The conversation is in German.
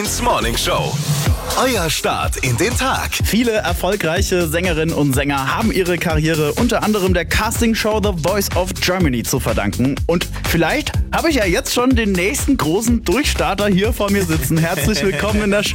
Morning Show. Euer Start in den Tag. Viele erfolgreiche Sängerinnen und Sänger haben ihre Karriere unter anderem der Castingshow The Voice of Germany zu verdanken. Und vielleicht habe ich ja jetzt schon den nächsten großen Durchstarter hier vor mir sitzen. Herzlich willkommen in der